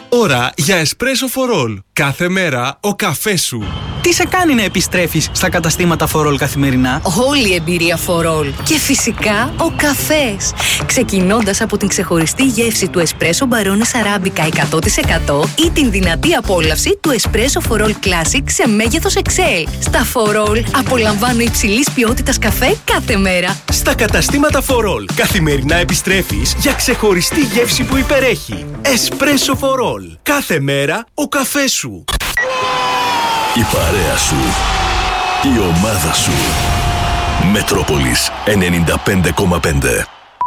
Ώρα για εσπρέσο for all. Κάθε μέρα ο καφές σου. Τι σε κάνει να επιστρέφεις στα καταστήματα for all καθημερινά? Όλη η εμπειρία for all. Και φυσικά ο καφές. Ξεκινώντας από την ξεχωριστή γεύση του εσπρέσο Μπαρόνες Αράμπικα 100% ή την δυνατή απόλαυση του εσπρέσο for all Classic σε μέγεθος XL. Στα for all απολαμβάνω υψηλής ποιότητας καφέ κάθε μέρα. Στα καταστήματα for all καθημερινά επιστρέφεις για ξεχωριστή γεύση που υπερέχει. Εσπρέσο for all. Κάθε μέρα ο καφές σου. Η παρέα σου. Η ομάδα σου. Μετρόπολης 95,5.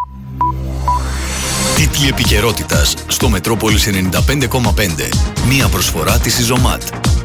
Τίτλοι επικαιρότητας στο Μετρόπολης 95,5. Μία προσφορά της Ιζωμάτ.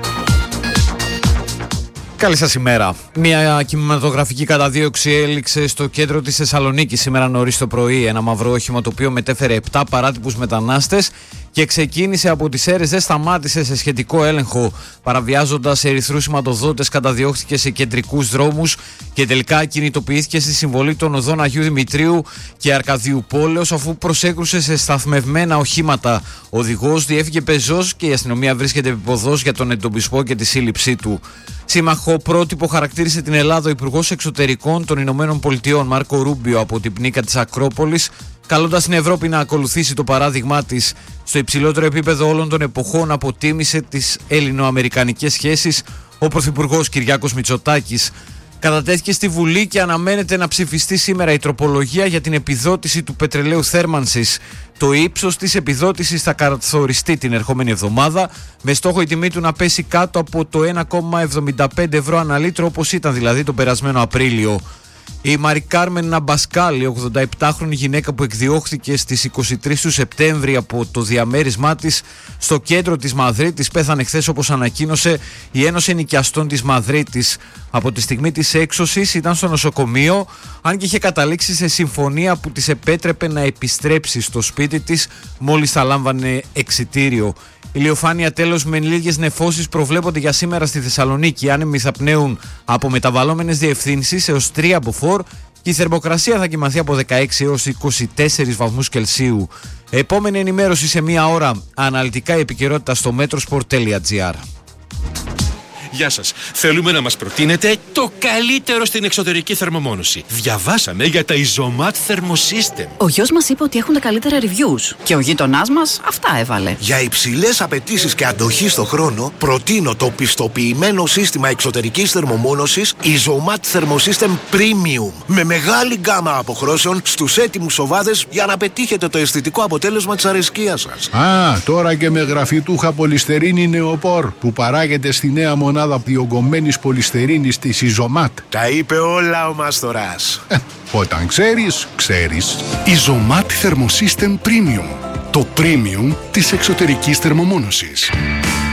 Καλή σας ημέρα. Μια κινηματογραφική καταδίωξη έληξε στο κέντρο της Θεσσαλονίκης σήμερα νωρίς το πρωί. Ένα μαύρο όχημα το οποίο μετέφερε 7 παράτυπους μετανάστες και ξεκίνησε από τις αίρες, δεν σταμάτησε σε σχετικό έλεγχο. Παραβιάζοντας ερυθρούς σηματοδότες, καταδιώχθηκε σε κεντρικούς δρόμους και τελικά κινητοποιήθηκε στη συμβολή των οδών Αγίου Δημητρίου και Αρκαδίου Πόλεως, αφού προσέκρουσε σε σταθμευμένα οχήματα. Ο οδηγός διέφυγε πεζός και η αστυνομία βρίσκεται επίποδος για τον εντοπισμό και τη σύλληψή του. Σύμμαχο πρότυπο χαρακτήρισε την Ελλάδα ο Υπουργός Εξωτερικών των Ηνωμένων Πολιτειών Μάρκο Ρούμπιο από την πνίκα της Ακρόπολης, καλώντας την Ευρώπη να ακολουθήσει το παράδειγμά της. Στο υψηλότερο επίπεδο όλων των εποχών αποτίμησε τις ελληνοαμερικανικές σχέσεις ο Πρωθυπουργός Κυριάκος Μητσοτάκης. Κατατέθηκε στη Βουλή και αναμένεται να ψηφιστεί σήμερα η τροπολογία για την επιδότηση του πετρελαίου θέρμανσης. Το ύψος της επιδότησης θα καθοριστεί την ερχόμενη εβδομάδα, με στόχο η τιμή του να πέσει κάτω από το 1,75 ευρώ ανά λίτρο, όπως ήταν δηλαδή τον περασμένο Απρίλιο. Η Μαρι Κάρμεν Ναμπασκάλη, 87χρονη γυναίκα που εκδιώχθηκε στις 23 του Σεπτέμβρη από το διαμέρισμά της στο κέντρο της Μαδρίτης, πέθανε χθες, όπως ανακοίνωσε η Ένωση Ενοικιαστών της Μαδρίτης. Από τη στιγμή της έξωσης ήταν στο νοσοκομείο, αν και είχε καταλήξει σε συμφωνία που της επέτρεπε να επιστρέψει στο σπίτι της μόλις θα λάμβανε εξιτήριο. Ηλιοφάνεια τέλος με λίγες νεφώσεις προβλέπονται για σήμερα στη Θεσσαλονίκη. Οι άνεμοι θα πνέουν από μεταβαλλόμενες διευθύνσεις έως 3 μποφόρ και η θερμοκρασία θα κοιμαθεί από 16 έως 24 βαθμούς Κελσίου. Επόμενη ενημέρωση σε μία ώρα. Αναλυτικά η επικαιρότητα στο metrosport.gr. Γεια σας. Θέλουμε να μας προτείνετε το καλύτερο στην εξωτερική θερμομόνωση. Διαβάσαμε για τα Izomat Thermosystem. Ο γιος μας είπε ότι έχουν τα καλύτερα reviews και ο γείτονάς μας αυτά έβαλε. Για υψηλές απαιτήσεις και αντοχή στο χρόνο, προτείνω το πιστοποιημένο σύστημα εξωτερικής θερμομόνωσης Izomat Thermosystem Premium. Με μεγάλη γκάμα αποχρώσεων στους έτοιμους οβάδες για να πετύχετε το αισθητικό αποτέλεσμα της αρεσκίας σας. Τώρα και με γραφιτούχα πολυστερίνη νεοπόρ που παράγεται στη νέα μονάδα διογκωμένης πολυστερίνης της Ιζωμάτ. Τα είπε όλα ο Μαστοράς. Όταν ξέρεις, ξέρεις. Ιζωμάτ Thermosystem Premium. Το premium της εξωτερικής θερμομόνωσης.